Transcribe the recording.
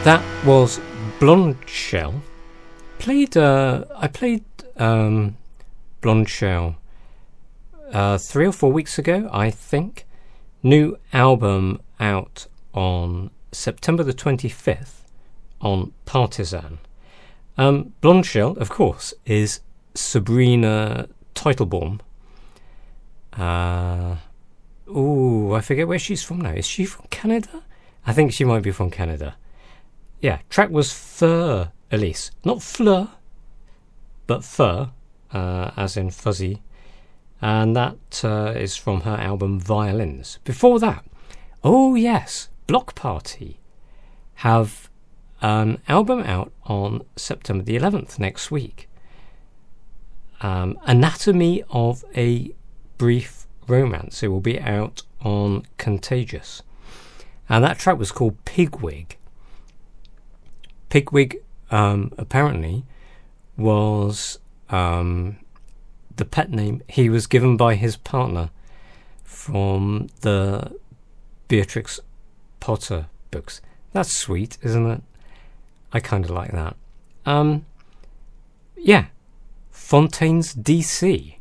That was Blonde Shell. I played Blonde Shell 3 or 4 weeks ago, I think. New album out on September the 25th on Partisan. Blonde Shell, of course, is Sabrina Teitelbaum. I forget where she's from now. Is she from Canada? I think she might be from Canada. Yeah, track was Fur Elise. Not Fleur, but Fur, as in fuzzy. And that is from her album Violins. Before that, oh yes, Block Party have an album out on September the 11th, next week. Anatomy of a Brief Romance. It will be out on Contagious. And that track was called Pigwig. Pigwig apparently was the pet name he was given by his partner from the Beatrix Potter books. That's sweet, isn't it? I kind of like that. Yeah, Fontaines DC.